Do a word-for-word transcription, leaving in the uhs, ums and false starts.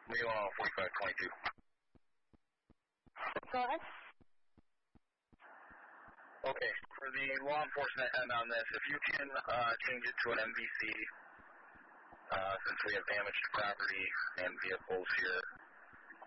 Leo forty-five twenty-two. Go ahead. Okay, for the law enforcement end on this, if you can uh, change it to an M V C, uh, since we have damaged property and vehicles here,